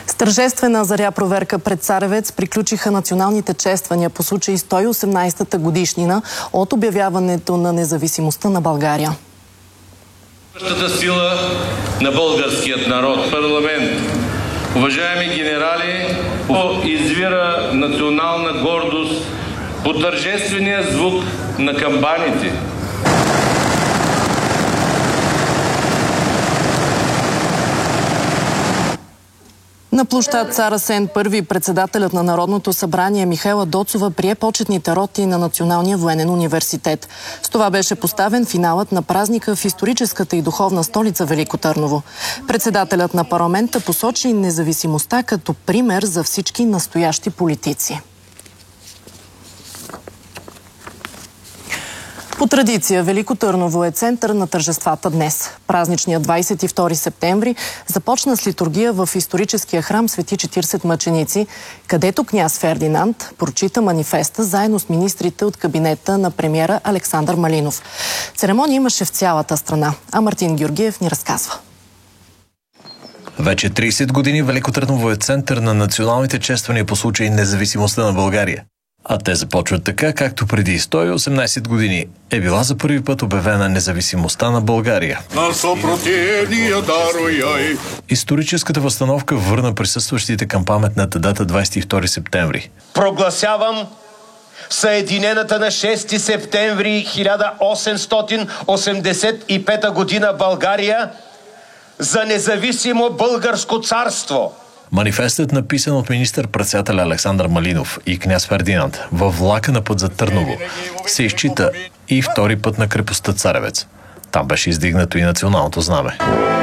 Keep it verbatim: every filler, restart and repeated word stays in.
С тържествена заря проверка пред Царевец приключиха националните чествания по случай сто и осемнадесетата годишнина от обявяването на независимостта на България. Сила на българският народ, парламент, уважаеми генерали, извира национална гордост по тържествения звук на камбаните. На площад Цар Асен първи председателят на Народното събрание Михаела Доцова прие почетните роти на Националния военен университет. С това беше поставен финалът на празника в историческата и духовна столица Велико Търново. Председателят на парламента посочи независимостта като пример за всички настоящи политици. По традиция Велико Търново е център на тържествата днес. Празничният двадесет и втори септември започна с литургия в историческия храм Свети четиридесет мъченици, където княз Фердинанд прочита манифеста заедно с министрите от кабинета на премиера Александър Малинов. Церемония имаше в цялата страна, а Мартин Георгиев ни разказва. Вече тридесет години Велико Търново е център на националните чествания по случай независимостта на България. А те започват така, както преди сто и осемнадесет години е била за първи път обявена независимостта на България. На съпротивния даруй. Историческата възстановка върна присъстващите към паметната дата двадесет и втори септември. Прогласявам съединената на шести септември хиляда осемстотин осемдесет и пета година България за независимо българско царство. Манифестът, написан от министър-председателя Александър Малинов и княз Фердинанд във влака на път за Търново, се изчита и втори път на крепостта Царевец. Там беше издигнато и националното знаме.